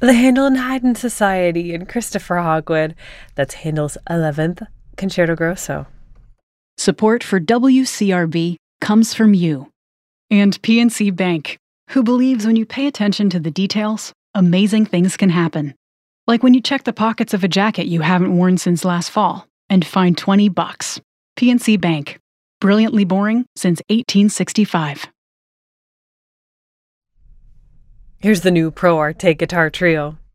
The Handel and Haydn Society and Christopher Hogwood. That's Handel's 11th Concerto Grosso. Support for WCRB comes from you. And PNC Bank, who believes when you pay attention to the details, amazing things can happen. Like when you check the pockets of a jacket you haven't worn since last fall and find $20. PNC Bank. Brilliantly boring since 1865. Here's the new Pro Arte Guitar Trio.